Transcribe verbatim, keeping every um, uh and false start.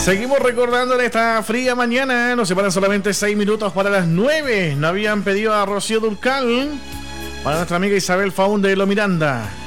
Seguimos recordándole esta fría mañana. Nos separan solamente seis minutos para las nueve. No habían pedido a Rocío Dúrcal para nuestra amiga Isabel Faúnde de Lo Miranda.